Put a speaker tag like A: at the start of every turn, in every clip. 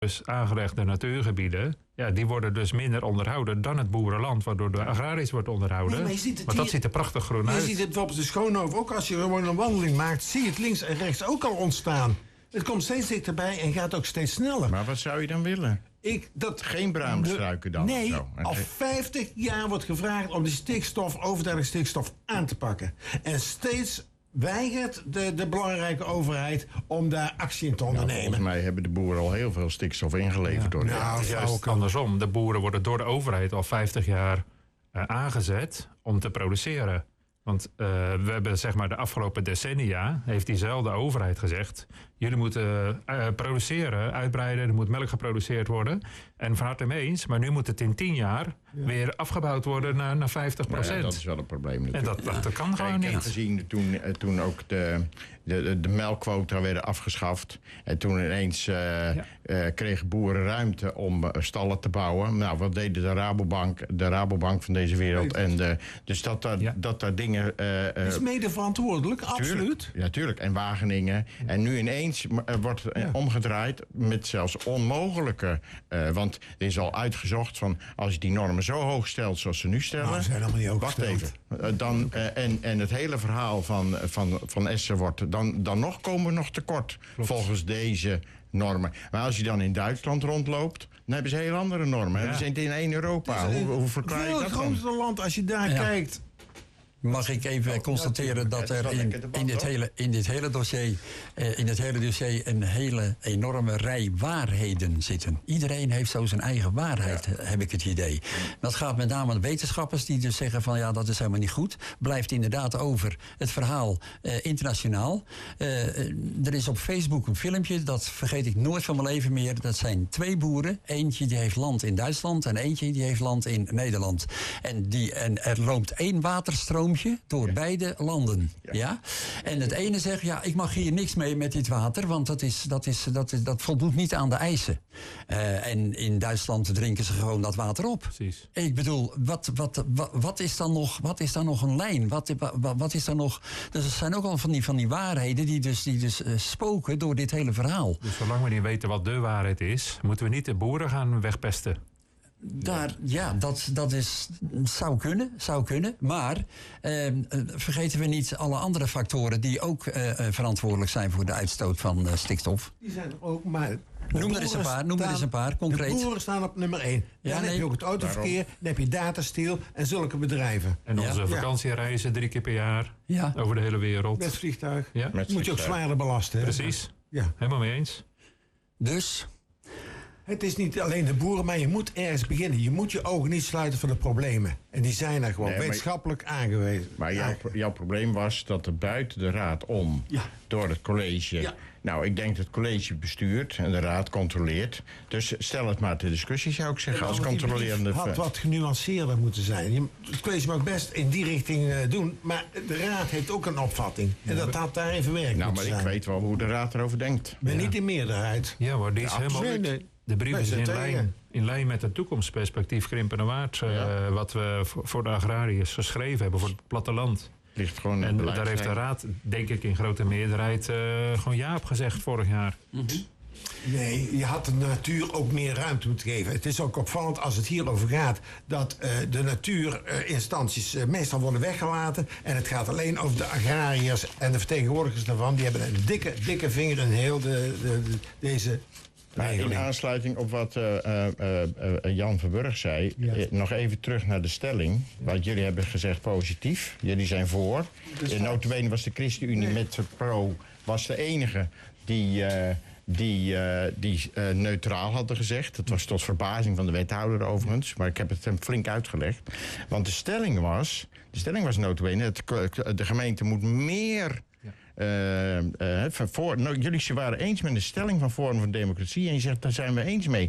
A: Dus aangelegde natuurgebieden, die worden dus minder onderhouden dan het boerenland, waardoor de agrarisch wordt onderhouden.
B: Nee,
A: maar dat ziet er prachtig groen uit.
B: Je ziet het op de Schoonhoven, ook als je gewoon een wandeling maakt, zie je het links en rechts ook al ontstaan. Het komt steeds dichterbij en gaat ook steeds sneller.
C: Maar wat zou je dan willen? Geen braamstruiken dan?
B: Nee,
C: zo.
B: al 50 jaar wordt gevraagd om die stikstof, overtollige stikstof aan te pakken. En steeds weigert de belangrijke overheid om daar actie in te ondernemen.
C: Volgens mij hebben de boeren al heel veel stikstof ingeleverd door de jaren.
A: Het is juist andersom. De boeren worden door de overheid al 50 jaar aangezet om te produceren. Want we hebben zeg maar de afgelopen decennia, heeft diezelfde overheid gezegd, jullie moeten produceren, uitbreiden, er moet melk geproduceerd worden. En van harte mee eens, maar nu moet het in 10 jaar weer afgebouwd worden naar 50%.
C: Ja, dat is wel een probleem natuurlijk.
A: En dat kan gewoon niet.
C: Ik heb gezien toen ook de melkquota werden afgeschaft. En toen ineens kregen boeren ruimte om stallen te bouwen. Nou, wat deden de Rabobank van deze wereld? En dus dat daar dingen...
B: is mede verantwoordelijk, absoluut.
C: Ja, tuurlijk. En Wageningen. En nu ineens wordt omgedraaid met zelfs onmogelijke... want er is al uitgezocht van als je die normen zo hoog stelt zoals ze nu stellen...
B: Nou, zijn allemaal niet hoog
C: wacht
B: gesteld.
C: even. En het hele verhaal van Essen wordt... Dan nog komen we nog tekort volgens deze normen. Maar als je dan in Duitsland rondloopt... dan hebben ze heel andere normen. We zijn in één Europa. Hoe verklaar je dat dan?
B: Het grootste land als je daar kijkt...
D: Mag ik even constateren dat er in dit hele dossier een hele enorme rij waarheden zitten. Iedereen heeft zo zijn eigen waarheid, heb ik het idee. Dat gaat met name aan de wetenschappers die dus zeggen van dat is helemaal niet goed. Blijft inderdaad over het verhaal internationaal. Er is op Facebook een filmpje, dat vergeet ik nooit van mijn leven meer. Dat zijn 2 boeren. Eentje die heeft land in Duitsland en eentje die heeft land in Nederland. En er loopt 1 waterstroom door beide landen. Ja? En het ene zegt, ik mag hier niks mee met dit water, want dat voldoet niet aan de eisen. En in Duitsland drinken ze gewoon dat water op.
A: Precies.
D: Ik bedoel, wat is dan nog een lijn? Wat is dan nog... Dus er zijn ook al van die waarheden die dus spoken door dit hele verhaal.
A: Dus zolang we niet weten wat de waarheid is, moeten we niet de boeren gaan wegpesten.
D: Dat zou kunnen. Maar vergeten we niet alle andere factoren die ook verantwoordelijk zijn voor de uitstoot van stikstof.
B: Die zijn er ook, maar...
D: Noem er eens een paar, concreet.
B: De boeren staan op nummer 1. Dan heb je ook het autoverkeer, dan heb je Datastiel en zulke bedrijven.
A: En onze vakantiereizen 3 keer per jaar over de hele wereld.
B: Met vliegtuig.
A: Ja.
B: Moet je ook zwaarder belasten. Hè?
A: Precies. Ja. Helemaal mee eens.
D: Dus...
B: Het is niet alleen de boeren, maar je moet ergens beginnen. Je moet je ogen niet sluiten voor de problemen. En die zijn er gewoon wetenschappelijk aangewezen.
C: Maar jouw probleem was dat er buiten de raad door het college... Ja. Nou, ik denk dat het college bestuurt en de raad controleert. Dus stel het maar ter discussie, zou ik zeggen, als controlerende...
B: Het had wat genuanceerder moeten zijn. Het college mag best in die richting doen, maar de raad heeft ook een opvatting. En dat had daar even werk moeten zijn.
C: Ik weet wel hoe de raad erover denkt.
B: Maar niet in meerderheid.
A: Ja, maar die is helemaal...
B: Nee.
A: De brief is in lijn met het toekomstperspectief krimpende waard... wat we voor de agrariërs geschreven hebben, voor het platteland.
C: Ligt gewoon
A: en daar heeft de raad, denk ik, in grote meerderheid gewoon ja op gezegd vorig jaar.
D: Mm-hmm.
B: Nee, je had de natuur ook meer ruimte moeten geven. Het is ook opvallend als het hierover gaat... dat de natuurinstanties meestal worden weggelaten... en het gaat alleen over de agrariërs en de vertegenwoordigers daarvan. Die hebben een dikke vinger in heel deze...
C: In aansluiting op wat Jan Verburg zei... nog even terug naar de stelling. Want jullie hebben gezegd positief. Jullie zijn voor. In nota bene was de ChristenUnie met pro... was de enige die neutraal hadden gezegd. Dat was tot verbazing van de wethouder overigens. Maar ik heb het hem flink uitgelegd. Want de stelling was nota bene... de gemeente moet meer... jullie waren eens met de stelling van Forum voor Democratie... en je zegt, daar zijn we eens mee.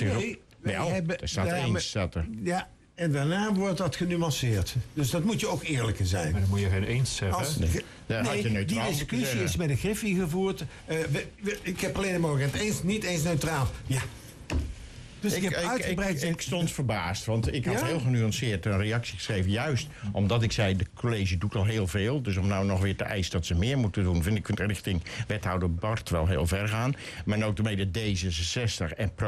C: Staat er.
B: Ja, en daarna wordt dat genuanceerd. Dus dat moet je ook eerlijker zijn.
A: Maar dan moet je geen eens zeggen.
B: Die discussie is met de Griffie gevoerd. Ik heb alleen maar het eens, niet eens neutraal. Ja. Dus ik heb uitgebreid...
C: Ik stond verbaasd, want ik had heel genuanceerd een reactie geschreven. Juist omdat ik zei, de college doet al heel veel. Dus om nou nog weer te eisen dat ze meer moeten doen... vind ik richting wethouder Bart wel heel ver gaan. Maar notabene D66 en